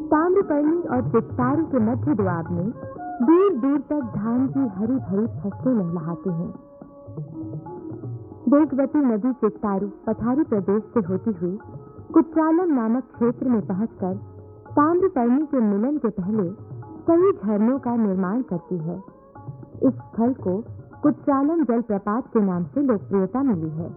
ताम्रपर्णी और चित्तारू के मध्य दोआब में दूर दूर तक धान की हरी भरी फसलें लहलहाती हैं। वेगवती नदी चित्तारू पठारी प्रदेश से होती हुई कुट्रालम नामक क्षेत्र में पहुंचकर ताम्रपर्णी के मिलन के पहले कई झरनों का निर्माण करती है। इस स्थल को कुट्रालम जलप्रपात के नाम से लोकप्रियता मिली है।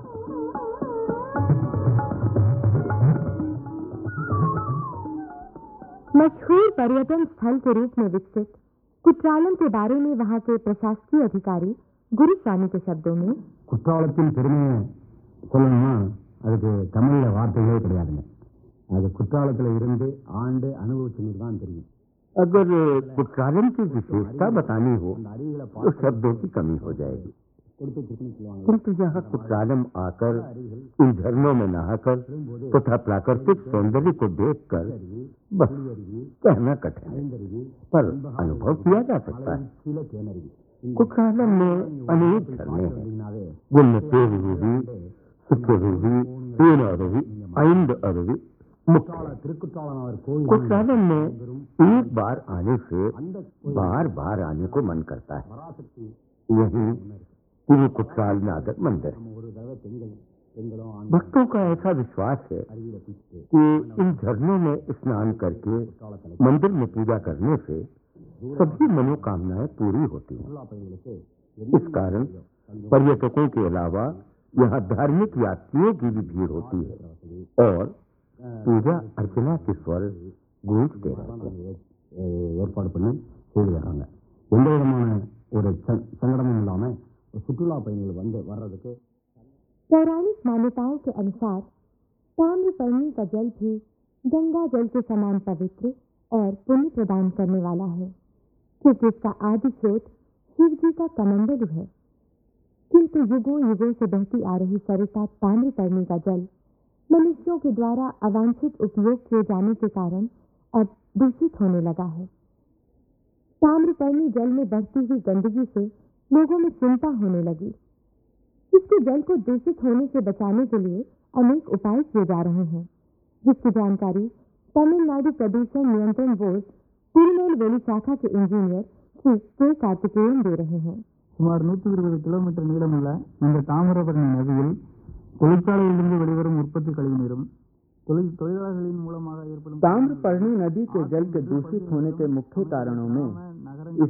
मशहूर पर्यटन स्थल के रूप में विकसित कुट्रालम के बारे में वहां के प्रशासकीय अधिकारी गुरुस्वामी के शब्दों में, குற்றாலத்தின் பெருமையை சொல்லணும்னா அதுக்கு தமிழ்ல வார்த்தைகளே கிடையாதுங்க. அது குற்றாலத்தில் இருந்து ஆண்டு அனுபவிச்சுன்னு தான் தெரியும். अगर कुट्रालम की विशेषता बतानी हो तो शब्दों की कमी हो जाएगी, किंतु यहाँ कुट्रालम आकर इन झरनों में नहाकर तथा प्राकृतिक सौंदर्य को देखकर बस कहना कठिन है, पर अनुभव किया जा सकता है। कुट्रालम में अनेक झरने हैं जिनमें पेरूवी, सुकेरूवी, पेनारूवी, ऐंद अरूवी मुख्य। कुट्रालम में एक बार आने से बार बार आने को मन करता है। यही तिरुकुट्राल नागर मंदिर। भक्तों का ऐसा विश्वास है कि इन झरनों में स्नान करके मंदिर में पूजा करने से सभी मनोकामनाएं पूरी होती हैं। इस कारण पर्यटकों के अलावा यहाँ धार्मिक यात्रियों की भी भीड़ होती है और पूजा अर्चना के स्वर गूंजते रहते हैं। ஏற்பாடு பண்ணி செய்திருக்காங்க. எந்த விதமான ஒரு சங்கடமும் இல்லாம சுற்றுலா பயணிகள் வந்து வர்றதுக்கு पौराणिक मान्यताओं के अनुसार ताम्रपर्णी का जल भी गंगा जल के समान पवित्र और पुण्य प्रदान करने वाला है, क्योंकि इसका आदि स्रोत शिव जी का कमंडलू है। किंतु युगों युगों से बहती आ रही सरिता ताम्रपर्णी का जल मनुष्यों के द्वारा अवांछित उपयोग किए जाने के कारण अब दूषित होने लगा है। ताम्रपर्णी जल में बढ़ती हुई गंदगी से लोगों में चिंता होने लगी। इसके जल को दूषित होने से बचाने के लिए अनेक उपाय किए जा रहे हैं, जिसकी जानकारी तमिलनाडु प्रदूषण नियंत्रण बोर्ड तिरुनेलवेली शाखा के इंजीनियर श्री के कार्तिकेयन दे रहे हैं। சுமார் 120 கிலோமீட்டர் நீளமுள்ள இந்த தாமிரபரணி நதியில் தொழிற்சாலையிலிருந்து வெளிவரும் உற்பத்தி கழிவுநீரும் தொழிலாளர்களின் மூலமாக ஏற்படும் ताम्रपर्णी नदी के जल के दूषित होने के मुख्य कारणों में